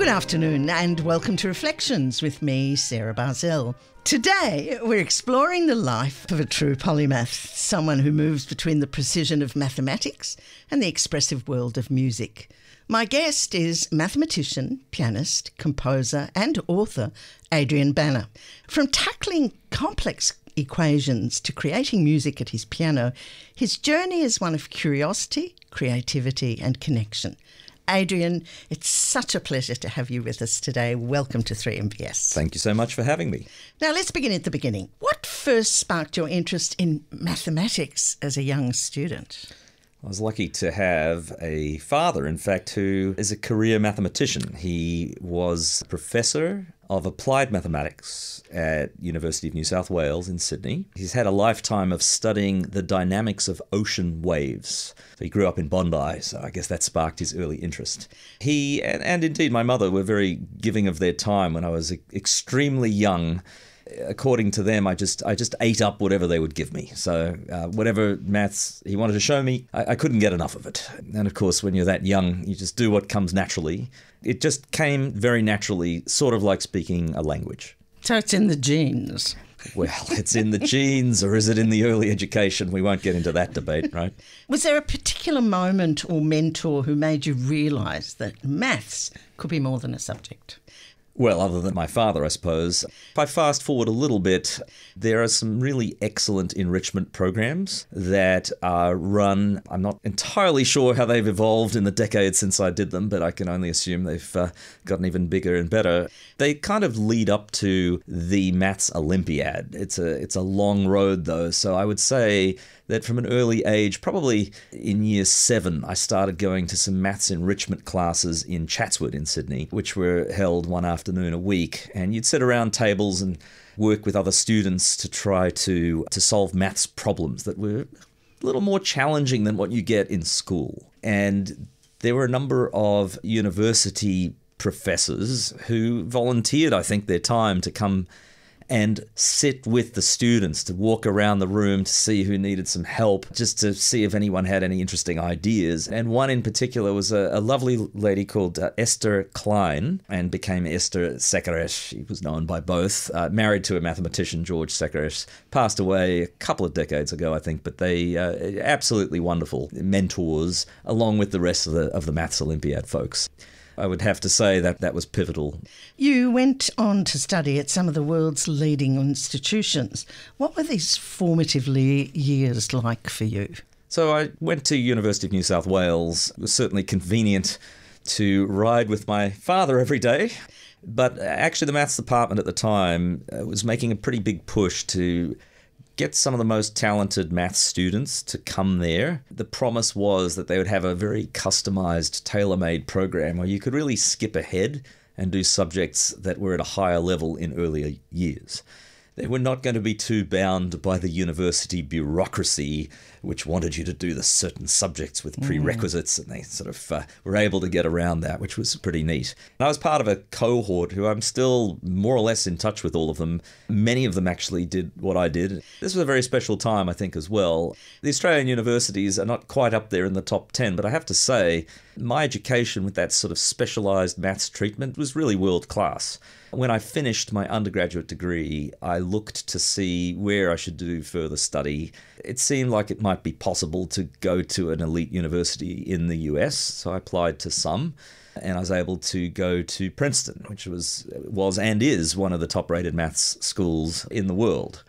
Good afternoon and welcome to Reflections with me, Sarah Barzell. Today we're exploring the life of a true polymath, someone who moves between the precision of mathematics and the expressive world of music. My guest is mathematician, pianist, composer and author Adrian Banner. From tackling complex equations to creating music at his piano, his journey is one of curiosity, creativity and connection. Adrian, it's such a pleasure to have you with us today. Welcome to 3MBS. Thank you so much for having me. Now, let's begin at the beginning. What first sparked your interest in mathematics as a young student? I was lucky to have a father, in fact, who is a career mathematician. He was professor of applied mathematics at University of New South Wales in Sydney. He's had a lifetime of studying the dynamics of ocean waves. So he grew up in Bondi, so I guess that sparked his early interest. He and indeed my mother were very giving of their time when I was extremely young. According to them, I just ate up whatever they would give me. So whatever maths he wanted to show me, I couldn't get enough of it. And of course, when you're that young, you just do what comes naturally. It just came very naturally, sort of like speaking a language. So it's in the genes. Well, it's in the genes, or is it in the early education? We won't get into that debate, right? Was there a particular moment or mentor who made you realise that maths could be more than a subject? Well, other than my father, I suppose. If I fast forward a little bit, there are some really excellent enrichment programs that are run. I'm not entirely sure how they've evolved in the decades since I did them, but I can only assume they've gotten even bigger and better. They kind of lead up to the Maths Olympiad. It's a long road, though, so I would say that from an early age, probably in year 7, I started going to some maths enrichment classes in Chatswood in Sydney, which were held one afternoon a week. And you'd sit around tables and work with other students to try to solve maths problems that were a little more challenging than what you get in school. And there were a number of university professors who volunteered, I think, their time to come and sit with the students, to walk around the room to see who needed some help, just to see if anyone had any interesting ideas. And one in particular was a lovely lady called Esther Klein, and became Esther Sekaresh. She was known by both, married to a mathematician, George Sekaresh, passed away a couple of decades ago, I think, but they absolutely wonderful mentors, along with the rest of the Maths Olympiad folks. I would have to say that was pivotal. You went on to study at some of the world's leading institutions. What were these formative years like for you? So I went to University of New South Wales. It was certainly convenient to ride with my father every day. But actually the maths department at the time was making a pretty big push to get some of the most talented maths students to come there. The promise was that they would have a very customized, tailor-made program where you could really skip ahead and do subjects that were at a higher level in earlier years. They were not going to be too bound by the university bureaucracy, which wanted you to do the certain subjects with prerequisites, and they sort of were able to get around that, which was pretty neat. And I was part of a cohort who I'm still more or less in touch with all of them. Many of them actually did what I did. This was a very special time, I think, as well. The Australian universities are not quite up there in the top 10, but I have to say, my education with that sort of specialised maths treatment was really world class. When I finished my undergraduate degree, I looked to see where I should do further study. It seemed like it might be possible to go to an elite university in the US, so I applied to some, and I was able to go to Princeton, which was and is one of the top-rated maths schools in the world.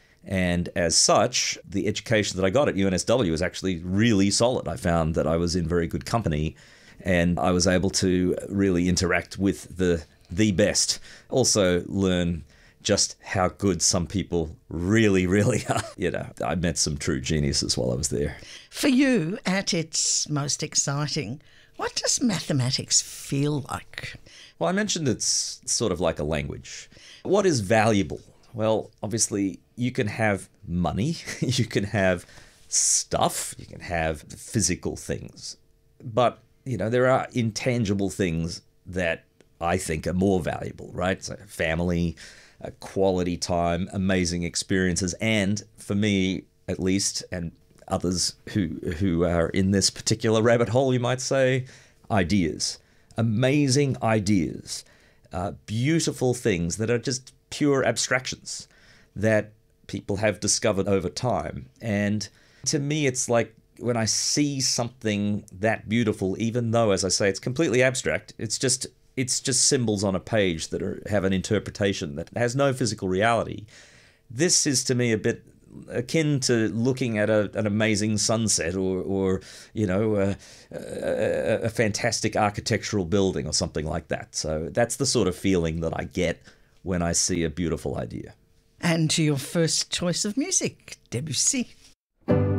And as such, the education that I got at UNSW was actually really solid. I found that I was in very good company, and I was able to really interact with the best. Also learn just how good some people really, really are. I met some true geniuses while I was there. For you, at its most exciting, what does mathematics feel like? Well, I mentioned it's sort of like a language. What is valuable? Well, obviously, you can have money, you can have stuff, you can have physical things. But, there are intangible things that I think are more valuable, right? So family, quality time, amazing experiences, and for me, at least, and others who are in this particular rabbit hole, you might say, ideas. amazing ideas, beautiful things that are just pure abstractions that people have discovered over time. And to me, it's like when I see something that beautiful, even though, as I say, it's completely abstract, it's just symbols on a page that have an interpretation that has no physical reality. This is to me a bit akin to looking at an amazing sunset or a fantastic architectural building or something like that. So that's the sort of feeling that I get when I see a beautiful idea. And to your first choice of music, Debussy.